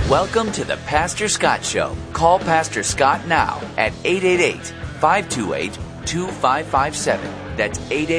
Welcome to the Pastor Scott Show. Call Pastor Scott now at 888-528-2557. That's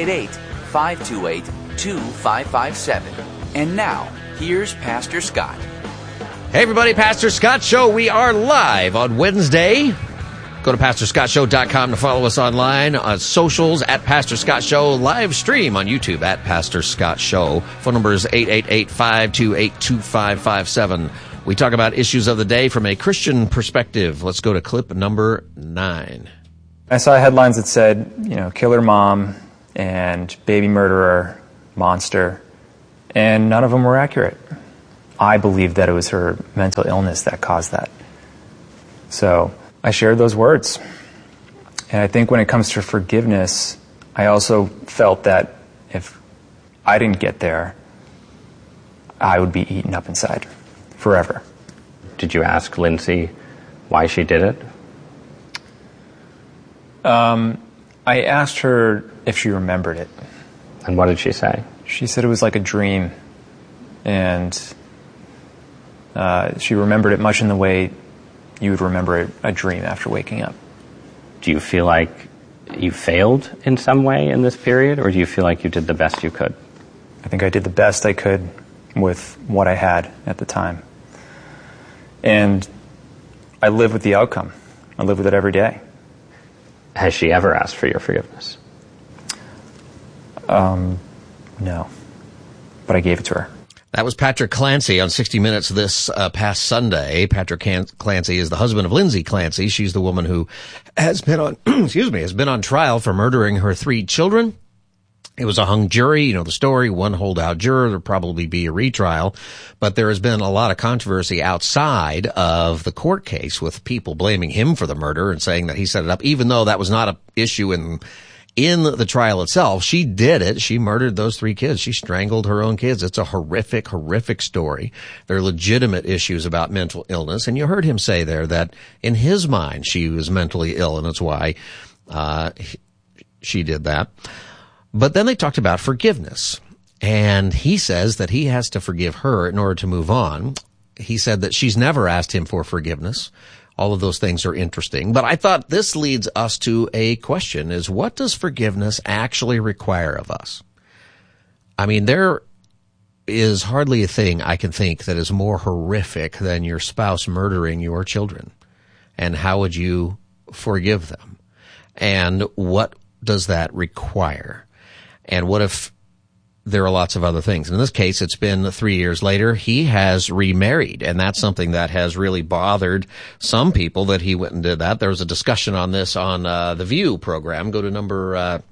888-528-2557. And now, here's Pastor Scott. Hey everybody, Pastor Scott Show. We are live on Wednesday. Go to PastorScottShow.com to follow us online on socials at Pastor Scott Show. Live stream on YouTube at Pastor Scott Show. Phone number is 888-528-2557. We talk about issues of the day from a Christian perspective. Let's go to clip number 9. I saw headlines that said, killer mom and baby murderer, monster, and none of them were accurate. I believed that it was her mental illness that caused that. So I shared those words. And I think when it comes to forgiveness, I also felt that if I didn't get there, I would be eaten up inside forever. Did you ask Lindsay why she did it? I asked her if she remembered it. And what did she say? She said it was like a dream. And she remembered it much in the way you would remember a dream after waking up. Do you feel like you failed in some way in this period, or do you feel like you did the best you could? I think I did the best I could with what I had at the time. And I live with the outcome. I live with it every day. Has she ever asked for your forgiveness? No. But I gave it to her. That was Patrick Clancy on 60 Minutes this past Sunday. Patrick Clancy is the husband of Lindsay Clancy. She's the woman who has been on, has been on trial for murdering her 3 children. It was a hung jury. You know the story. One holdout juror. There'll probably be a retrial. But there has been a lot of controversy outside of the court case with people blaming him for the murder and saying that he set it up, even though that was not an issue in the trial itself. She did it. She murdered those 3 kids. She strangled her own kids. It's a horrific, horrific story. There are legitimate issues about mental illness. And you heard him say there that in his mind she was mentally ill, and that's why she did that. But then they talked about forgiveness. And he says that he has to forgive her in order to move on. He said that she's never asked him for forgiveness. All of those things are interesting. But I thought this leads us to a question, is what does forgiveness actually require of us? I mean, there is hardly a thing I can think that is more horrific than your spouse murdering your children. And how would you forgive them? And what does that require? And what if there are lots of other things? In this case, it's been 3 years later. He has remarried, and that's something that has really bothered some people that he went and did that. There was a discussion on this on the View program. Go to number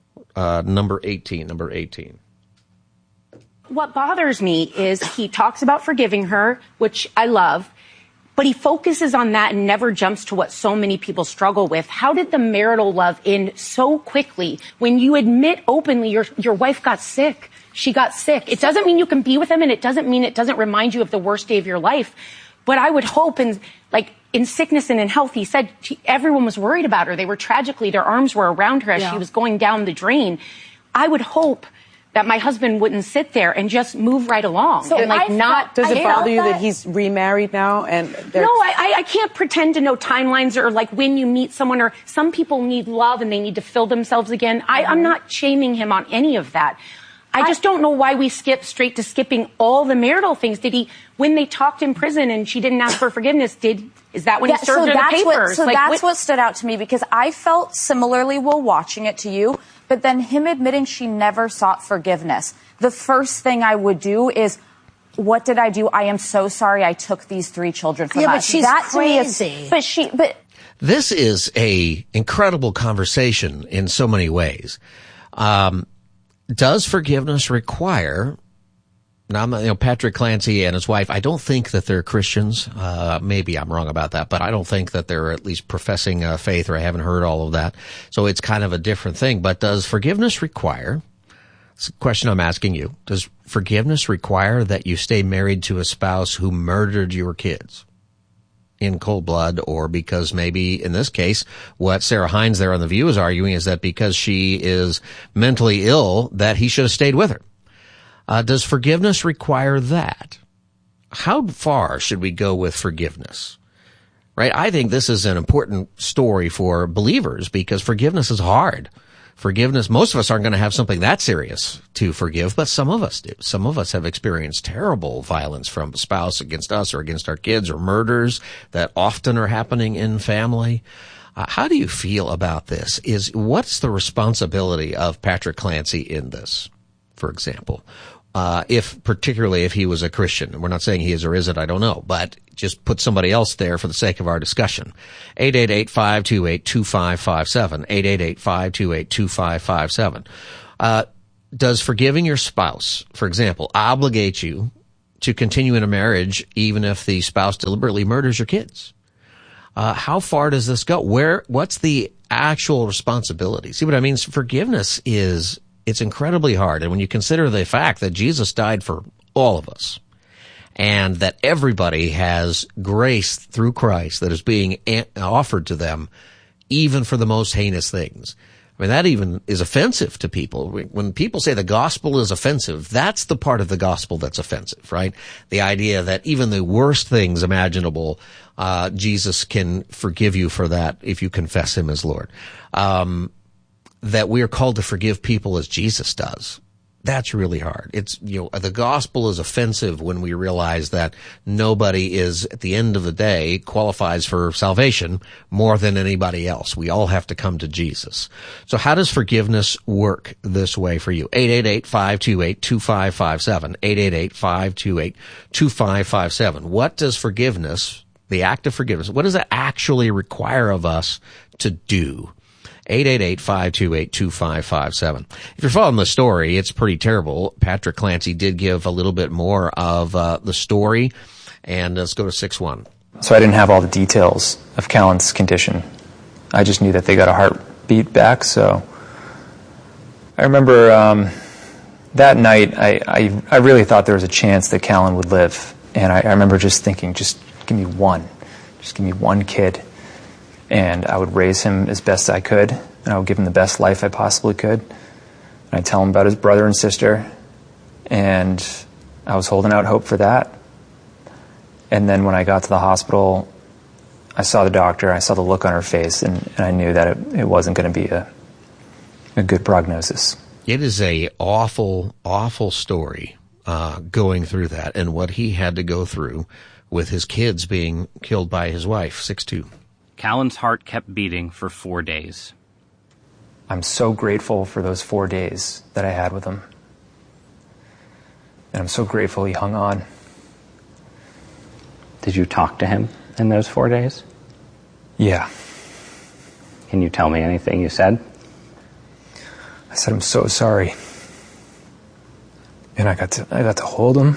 18. What bothers me is he talks about forgiving her, which I love, but he focuses on that and never jumps to what so many people struggle with. How did the marital love end so quickly when you admit openly your wife got sick? She got sick. It doesn't mean you can be with him, and it doesn't mean it doesn't remind you of the worst day of your life. But I would hope in sickness and in health, he said everyone was worried about her. They were their arms were around her as she was going down the drain. I would hope that my husband wouldn't sit there and just move right along. So and does it bother you that he's remarried now? And no, I can't pretend to know timelines or when you meet someone, or some people need love and they need to fill themselves again. I'm not shaming him on any of that. I just don't know why we skip straight to skipping all the marital things. When they talked in prison and she didn't ask for forgiveness, is that when he served her the papers? That's what stood out to me, because I felt similarly while watching it to you, but then him admitting she never sought forgiveness. The first thing I would do is, what did I do? I am so sorry I took these 3 children from us. But she's crazy. This is a incredible conversation in so many ways. Does forgiveness require, now, Patrick Clancy and his wife, I don't think that they're Christians. Maybe I'm wrong about that, but I don't think that they're at least professing faith, or I haven't heard all of that. So it's kind of a different thing. But does forgiveness require, it's a question I'm asking you, does forgiveness require that you stay married to a spouse who murdered your kids in cold blood, or because maybe in this case, what Sarah Hines there on The View is arguing is that because she is mentally ill, that he should have stayed with her. Does forgiveness require that? how far should we go with forgiveness? Right? I think this is an important story for believers because forgiveness is hard. Forgiveness, most of us aren't going to have something that serious to forgive, but some of us do. Some of us have experienced terrible violence from a spouse against us or against our kids, or murders that often are happening in family. How do you feel about this? What's the responsibility of Patrick Clancy in this, for example? Particularly if he was a Christian. We're not saying he is or isn't, I don't know, but just put somebody else there for the sake of our discussion. 888-528-2557, 888-528-2557. Does forgiving your spouse, for example, obligate you to continue in a marriage even if the spouse deliberately murders your kids? How far does this go? What's the actual responsibility? See what I mean? Forgiveness it's incredibly hard. And when you consider the fact that Jesus died for all of us and that everybody has grace through Christ that is being offered to them, even for the most heinous things. I mean, that even is offensive to people. When people say the gospel is offensive, that's the part of the gospel that's offensive, right? The idea that even the worst things imaginable, Jesus can forgive you for that if you confess him as Lord. That we are called to forgive people as Jesus does. That's really hard. The gospel is offensive when we realize that nobody is, at the end of the day, qualifies for salvation more than anybody else. We all have to come to Jesus. So how does forgiveness work this way for you? 888-528-2557, 888-528-2557. What does forgiveness, the act of forgiveness, what does it actually require of us to do? 888-528-2557. If you're following the story, it's pretty terrible. Patrick Clancy did give a little bit more of the story, and let's go to 6-1. So I didn't have all the details of Callan's condition. I just knew that they got a heartbeat back, so I remember that night I really thought there was a chance that Callan would live, and I remember just thinking, just give me one kid. And I would raise him as best I could, and I would give him the best life I possibly could. And I'd tell him about his brother and sister, and I was holding out hope for that. And then when I got to the hospital, I saw the doctor, I saw the look on her face, and I knew that it wasn't going to be a good prognosis. It is a awful, awful story going through that, and what he had to go through with his kids being killed by his wife, 6'2". Callan's heart kept beating for 4 days. I'm so grateful for those 4 days that I had with him. And I'm so grateful he hung on. Did you talk to him in those 4 days? Yeah. Can you tell me anything you said? I said, I'm so sorry. And I got to hold him.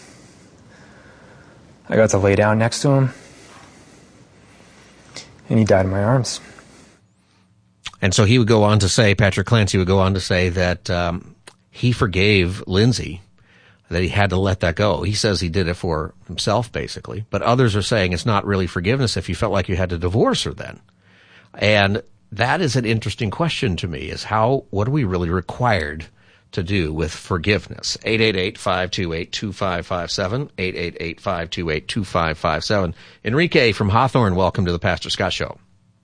I got to lay down next to him. And he died in my arms. And so he would go on to say, Patrick Clancy would go on to say that he forgave Lindsay, that he had to let that go. He says he did it for himself, basically. But others are saying it's not really forgiveness if you felt like you had to divorce her then. And that is an interesting question to me, is what are we really required to do with forgiveness? 888-528-2557, 888-528-2557. Enrique from Hawthorne, welcome to the Pastor Scott Show.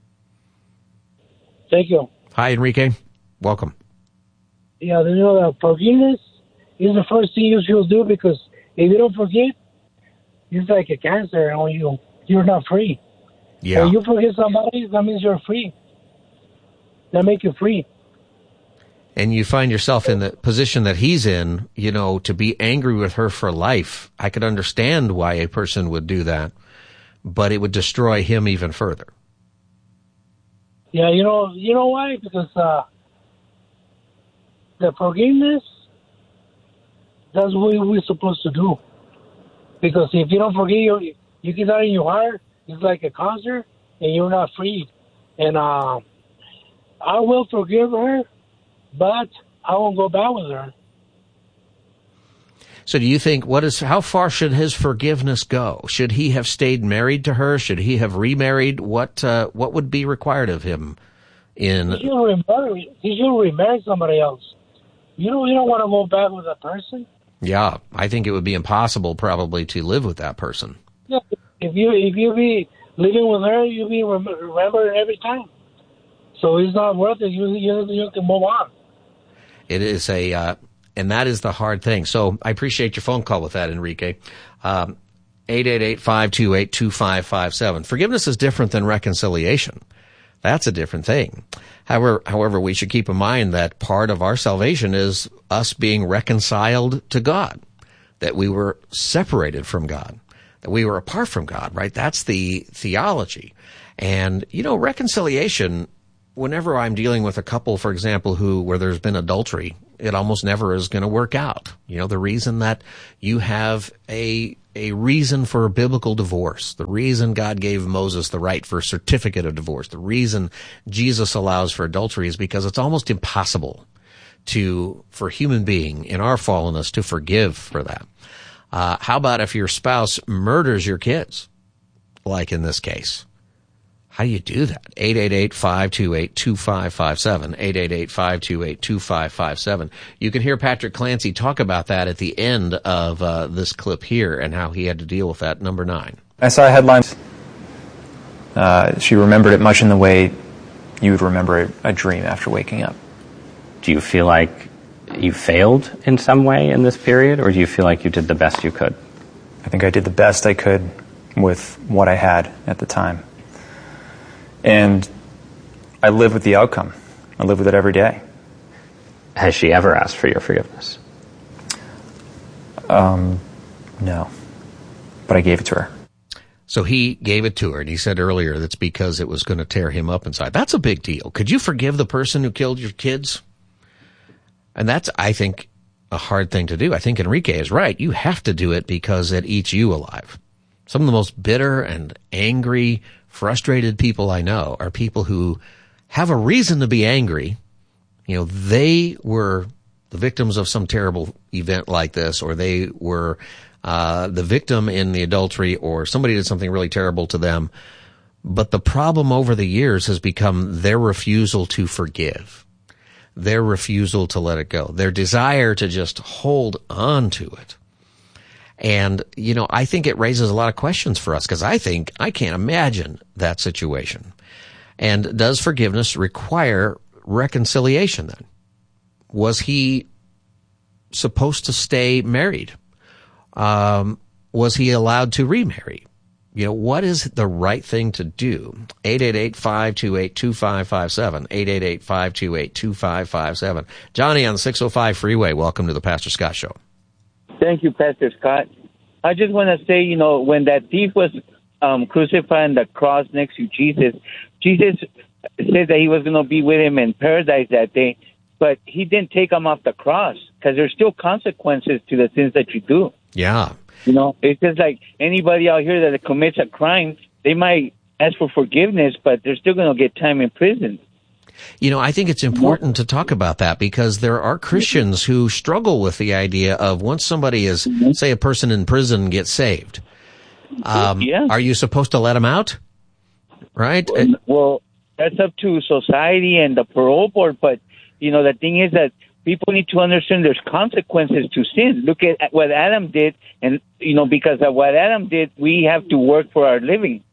Thank you. Hi, Enrique. Welcome. Yeah, forgiveness is the first thing you should do, because if you don't forgive, it's like a cancer on you. You're not free. Yeah. When you forgive somebody, that means you're free. That makes you free. And you find yourself in the position that he's in, to be angry with her for life. I could understand why a person would do that, but it would destroy him even further. Yeah, you know why? Because the forgiveness, that's what we're supposed to do. Because if you don't forgive, you get that in your heart, it's like a cancer, and you're not free. And I will forgive her, but I won't go back with her. So do you think, how far should his forgiveness go? Should he have stayed married to her? Should he have remarried? What would be required of him? He should remarry somebody else. You don't want to go back with a person. Yeah, I think it would be impossible probably to live with that person. Yeah, if you be living with her, you'll be remembered every time. So it's not worth it. You can move on. It is and that is the hard thing. So I appreciate your phone call with that, Enrique. 888-528-2557. Forgiveness is different than reconciliation. That's a different thing. However, we should keep in mind that part of our salvation is us being reconciled to God, that we were separated from God, that we were apart from God, right? That's the theology. And, reconciliation, whenever I'm dealing with a couple, for example, where there's been adultery, it almost never is going to work out. The reason that you have a reason for a biblical divorce, the reason God gave Moses the right for a certificate of divorce, the reason Jesus allows for adultery is because it's almost impossible for a human being in our fallenness to forgive for that. How about if your spouse murders your kids, like in this case? How do you do that? 888-528-2557, 888-528-2557. You can hear Patrick Clancy talk about that at the end of this clip here and how he had to deal with that. Number 9. I saw headlines. She remembered it much in the way you would remember a dream after waking up. Do you feel like you failed in some way in this period, or do you feel like you did the best you could? I think I did the best I could with what I had at the time. And I live with the outcome. I live with it every day. Has she ever asked for your forgiveness? No. But I gave it to her. So he gave it to her, and he said earlier that's because it was going to tear him up inside. That's a big deal. Could you forgive the person who killed your kids? And that's, I think, a hard thing to do. I think Enrique is right. You have to do it because it eats you alive. Some of the most bitter and angry, frustrated people I know are people who have a reason to be angry. They were the victims of some terrible event like this, or they were the victim in the adultery, or somebody did something really terrible to them. But the problem over the years has become their refusal to forgive, their refusal to let it go, their desire to just hold on to it. And, I think it raises a lot of questions for us, because I can't imagine that situation. And does forgiveness require reconciliation then? Was he supposed to stay married? Was he allowed to remarry? What is the right thing to do? 888-528-2557, 888-528-2557. Johnny on the 605 freeway. Welcome to the Pastor Scott Show. Thank you, Pastor Scott. I just want to say, when that thief was crucified on the cross next to Jesus, Jesus said that he was going to be with him in paradise that day, but he didn't take him off the cross, because there's still consequences to the sins that you do. Yeah. It's just like anybody out here that commits a crime, they might ask for forgiveness, but they're still going to get time in prison. I think it's important to talk about that, because there are Christians who struggle with the idea of once somebody is, say, a person in prison gets saved, are you supposed to let them out? Right? Well, that's up to society and the parole board, but, the thing is that people need to understand there's consequences to sin. Look at what Adam did, and, because of what Adam did, we have to work for our living.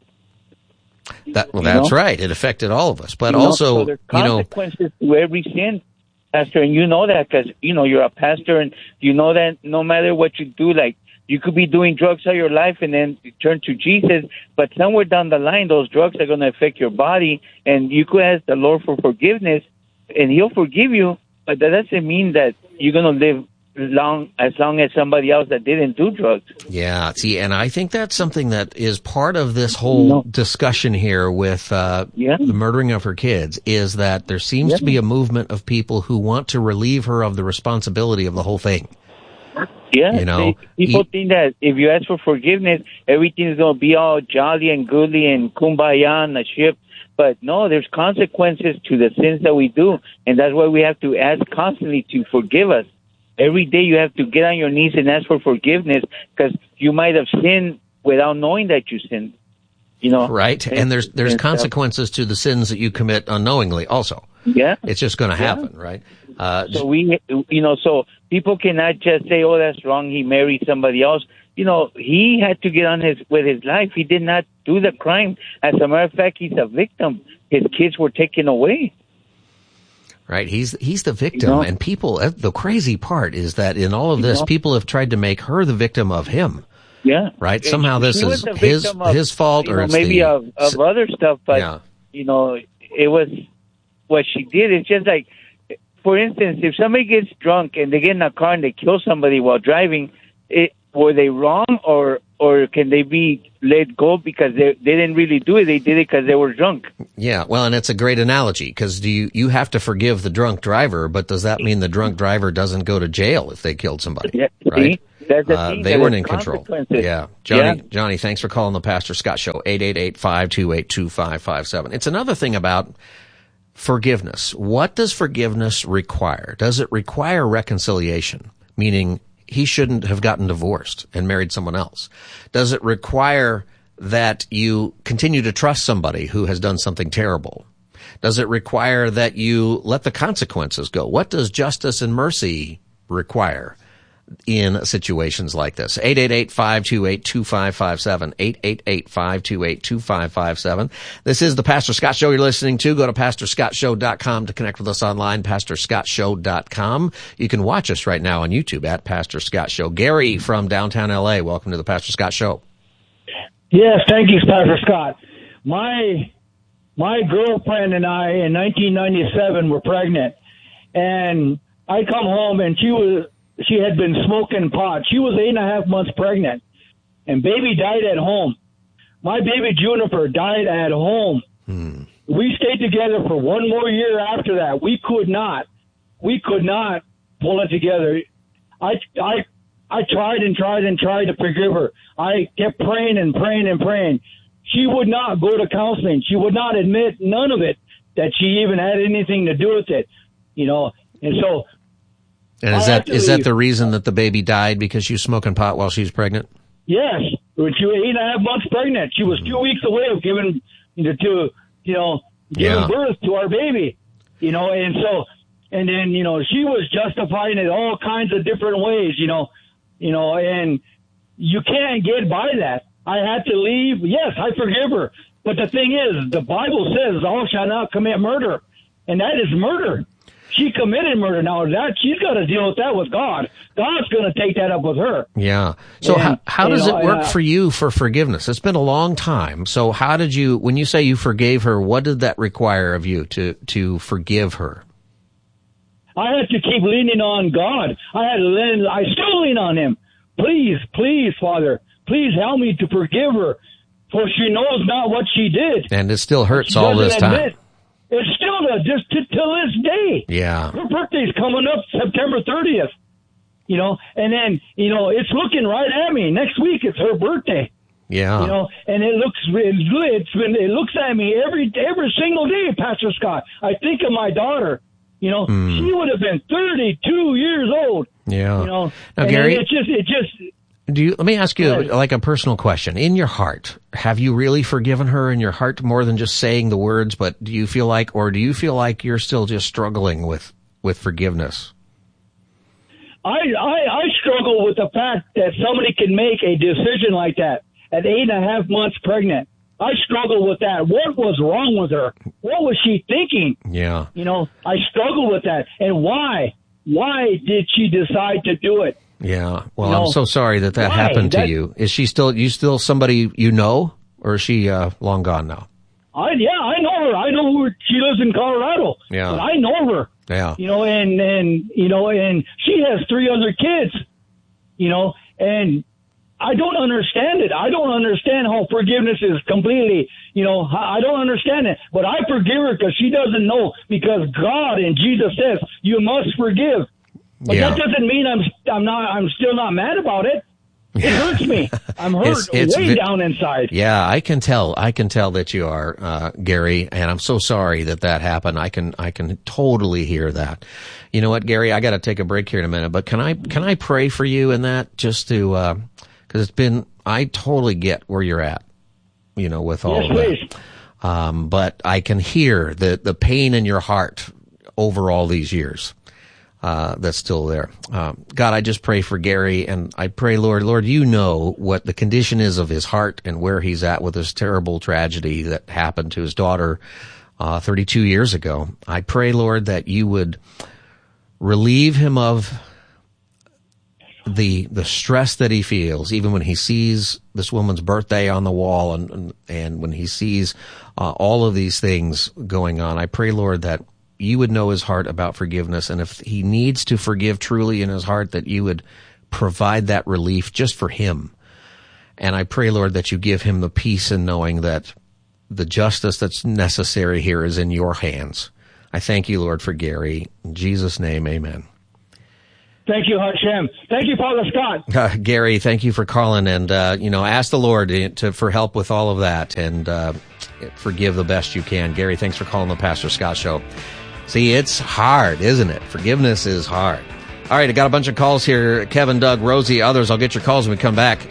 That's right. It affected all of us. But also, so there's consequences to every sin, Pastor, and you know that because, you're a pastor, and you know that no matter what you do, like, you could be doing drugs all your life and then you turn to Jesus, but somewhere down the line, those drugs are going to affect your body, and you could ask the Lord for forgiveness, and He'll forgive you, but that doesn't mean that you're going to live as long as somebody else that didn't do drugs. Yeah, see, and I think that's something that is part of this whole discussion here with the murdering of her kids, is that there seems to be a movement of people who want to relieve her of the responsibility of the whole thing. Yeah, people think that if you ask for forgiveness, everything is going to be all jolly and goody and kumbaya on the ship. But no, there's consequences to the sins that we do, and that's why we have to ask constantly to forgive us. Every day you have to get on your knees and ask for forgiveness, because you might have sinned without knowing that you sinned. Right, and there's consequences to the sins that you commit unknowingly also. Yeah. It's just going to happen, right? So we, so People cannot just say, "Oh, that's wrong. He married somebody else." You know, he had to get on with his life. He did not do the crime. As a matter of fact, he's a victim. His kids were taken away. Right. He's the victim. And people, the crazy part is that in all of this, people have tried to make her the victim of him. Yeah. Right. Somehow this is his fault, or it's maybe of other stuff. But, you know, it was what she did. It's just like, for instance, if somebody gets drunk and they get in a car and they kill somebody while driving, were they wrong, or can they be let go because they didn't really do it? They did it because they were drunk. Yeah, well, and it's a great analogy, because you have to forgive the drunk driver, but does that mean the drunk driver doesn't go to jail if they killed somebody? Yeah, right? That's the thing. They weren't in control. Yeah. Johnny, thanks for calling the Pastor Scott Show, 888-528-2557. It's another thing about forgiveness. What does forgiveness require? Does it require reconciliation? Meaning, he shouldn't have gotten divorced and married someone else. Does it require that you continue to trust somebody who has done something terrible? Does it require that you let the consequences go? What does justice and mercy require in situations like this? 888-528-2557, 888-528-2557. This is the Pastor Scott Show you're listening to. Go to PastorScottShow.com to connect with us online, PastorScottShow.com. You can watch us right now on YouTube at Pastor Scott Show. Gary from downtown L.A., welcome to the Pastor Scott Show. Yes, thank you, Pastor Scott. My girlfriend and I in 1997 were pregnant, and I come home and she had been smoking pot. She was 8.5 months pregnant, and baby died at home. My baby Juniper died at home. We stayed together for one more year after that. We could not pull it together. I tried and tried and tried to forgive her. I kept praying and praying and praying. She would not go to counseling. She would not admit none of it, that she even had anything to do with it, you know. And so, and is that the reason that the baby died, because she was smoking pot while she was pregnant? Yes, when she was 8.5 months pregnant, she was 2 weeks away of giving birth to our baby, you know. And so, and then, you know, she was justifying it all kinds of different ways, you know, and you can't get by that. I had to leave. Yes, I forgive her. But the thing is, the Bible says, thou shalt not commit murder. And that is murder. She committed murder. Now, she's got to deal with that with God. God's going to take that up with her. Yeah. So how does it work for you for forgiveness? It's been a long time. So how did you, when you say you forgave her, what did that require of you to forgive her? I had to keep leaning on God. I still lean on him. Please, Father, please help me to forgive her, for she knows not what she did. And it still hurts all this time. It still does, just till this day. Yeah. Her birthday's coming up September 30th, you know, and then, you know, it's looking right at me. Next week, it's her birthday. Yeah. You know, and it looks at me every single day, Pastor Scott. I think of my daughter. You know, she would have been 32 years old. Yeah. You know, now, Gary, it just. Let me ask you like a personal question. In your heart, have you really forgiven her in your heart, more than just saying the words? But do you feel like you're still just struggling with forgiveness? I struggle with the fact that somebody can make a decision like that at 8.5 months pregnant. I struggle with that. What was wrong with her? What was she thinking? Yeah. You know, I struggle with that. And why? Why did she decide to do it? Yeah. Well, you know, I'm so sorry that happened to you. Is she still somebody you know, or is she long gone now? I know her. I know who she lives in Colorado. Yeah. But I know her. Yeah. You know, and she has 3 other kids. You know, and I don't understand it. I don't understand how forgiveness is completely, you know, I don't understand it. But I forgive her because she doesn't know, because God and Jesus says you must forgive. But that doesn't mean I'm still not mad about it. It hurts me. I'm hurt way down inside. Yeah, I can tell that you are, Gary, and I'm so sorry that happened. I can totally hear that. You know what, Gary, I got to take a break here in a minute, but can I pray for you in that, just to, because I totally get where you're at, you know, with all of that. But I can hear the pain in your heart over all these years. that's still there. God, I just pray for Gary, and I pray, Lord, you know what the condition is of his heart and where he's at with this terrible tragedy that happened to his daughter 32 years ago. I pray, Lord, that you would relieve him of the stress that he feels, even when he sees this woman's birthday on the wall and when he sees all of these things going on. I pray, Lord, that you would know his heart about forgiveness, and if he needs to forgive truly in his heart, that you would provide that relief just for him. And I pray, Lord, that you give him the peace in knowing that the justice that's necessary here is in your hands. I thank you, Lord, for Gary. In Jesus' name, amen. Thank you, Hashem. Thank you, Father Scott. Gary, thank you for calling, and ask the Lord for help with all of that, and forgive the best you can. Gary, thanks for calling the Pastor Scott Show. See, it's hard, isn't it? Forgiveness is hard. All right, I got a bunch of calls here. Kevin, Doug, Rosie, others. I'll get your calls when we come back.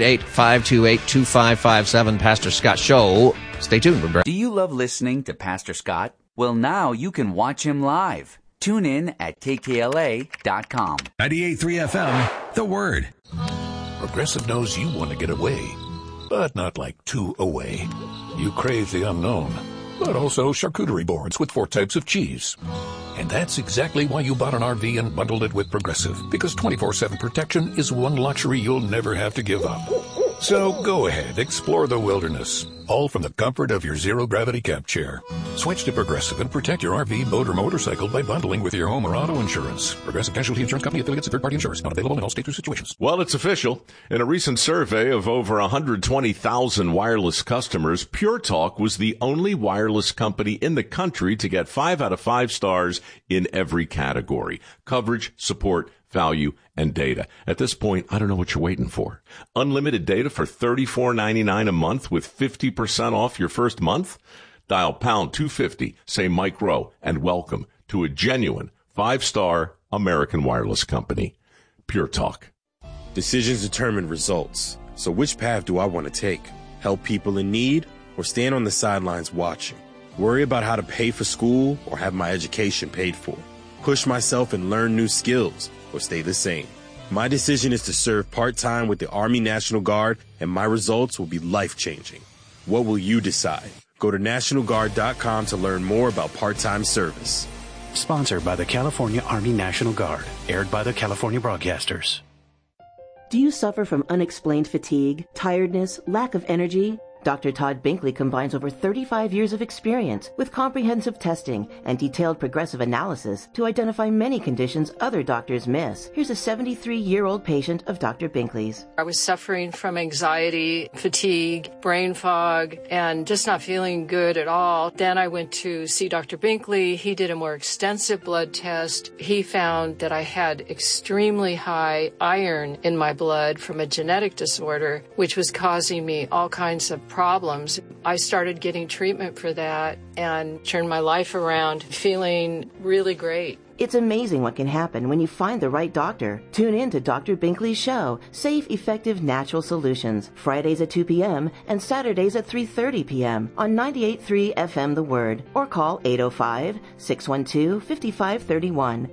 888-528-2557, Pastor Scott Show. Stay tuned. Do you love listening to Pastor Scott? Well, now you can watch him live. Tune in at KKLA.com. 98.3 FM, The Word. Progressive knows you want to get away, but not like too away. You crave the unknown, but also charcuterie boards with 4 types of cheese. And that's exactly why you bought an RV and bundled it with Progressive, because 24/7 protection is one luxury you'll never have to give up. So go ahead, explore the wilderness, all from the comfort of your zero-gravity camp chair. Switch to Progressive and protect your RV, boat, or motorcycle by bundling with your home or auto insurance. Progressive Casualty Insurance Company, affiliates, and third-party insurers. Not available in all states or situations. Well, it's official. In a recent survey of over 120,000 wireless customers, Pure Talk was the only wireless company in the country to get 5 out of 5 stars in every category: coverage, support, value, and data. At this point, I don't know what you're waiting for. Unlimited data for $34.99 a month with 50% off your first month? Dial pound 250, say Mike Rowe, and welcome to a genuine 5-star American wireless company. Pure Talk. Decisions determine results. So which path do I want to take? Help people in need or stand on the sidelines watching? Worry about how to pay for school or have my education paid for? Push myself and learn new skills or stay the same? My decision is to serve part-time with the Army National Guard, and my results will be life-changing. What will you decide? Go to NationalGuard.com to learn more about part-time service. Sponsored by the California Army National Guard. Aired by the California Broadcasters. Do you suffer from unexplained fatigue, tiredness, lack of energy? Dr. Todd Binkley combines over 35 years of experience with comprehensive testing and detailed progressive analysis to identify many conditions other doctors miss. Here's a 73-year-old patient of Dr. Binkley's. I was suffering from anxiety, fatigue, brain fog, and just not feeling good at all. Then I went to see Dr. Binkley. He did a more extensive blood test. He found that I had extremely high iron in my blood from a genetic disorder, which was causing me all kinds of problems. I started getting treatment for that and turned my life around, feeling really great. It's amazing what can happen when you find the right doctor. Tune in to Dr. Binkley's show, Safe, Effective, Natural Solutions, Fridays at 2 p.m. and Saturdays at 3:30 p.m. on 98.3 FM The Word, or call 805-612-5531,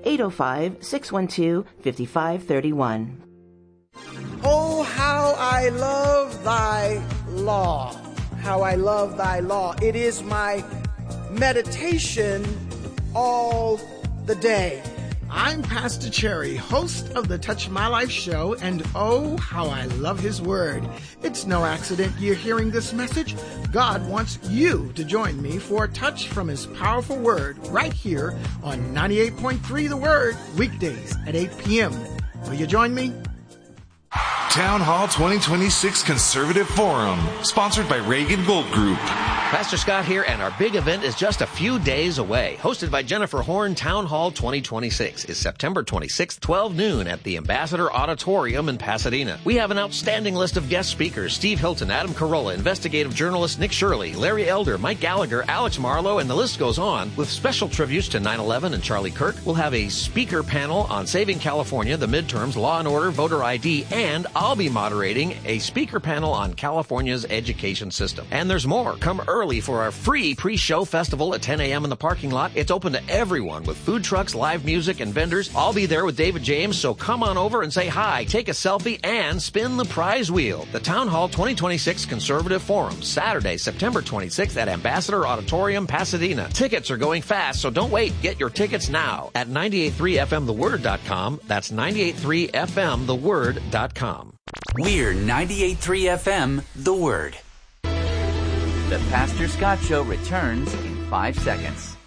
805-612-5531. Oh, how I love thy law. How I love thy law. It is my meditation all the day. I'm Pastor Cherry, host of the Touch My Life show, and oh, how I love his word. It's no accident you're hearing this message. God wants you to join me for a touch from his powerful word right here on 98.3 The Word, weekdays at 8 p.m. Will you join me? Town Hall 2026 Conservative Forum, sponsored by Reagan Gold Group. Pastor Scott here, and our big event is just a few days away. Hosted by Jennifer Horn, Town Hall 2026 is September 26th, 12 noon at the Ambassador Auditorium in Pasadena. We have an outstanding list of guest speakers: Steve Hilton, Adam Carolla, investigative journalist Nick Shirley, Larry Elder, Mike Gallagher, Alex Marlowe, and the list goes on. With special tributes to 9/11 and Charlie Kirk, we'll have a speaker panel on saving California, the midterms, law and order, voter ID, and I'll be moderating a speaker panel on California's education system. And there's more. Come early for our free pre-show festival at 10 a.m. in the parking lot. It's open to everyone with food trucks, live music, and vendors. I'll be there with David James, so come on over and say hi, take a selfie, and spin the prize wheel. The Town Hall 2026 Conservative Forum, Saturday, September 26th at Ambassador Auditorium, Pasadena. Tickets are going fast, so don't wait. Get your tickets now at 983fmtheword.com. That's 983fmtheword.com. We're 98.3 FM, The Word. The Pastor Scott Show returns in 5 seconds.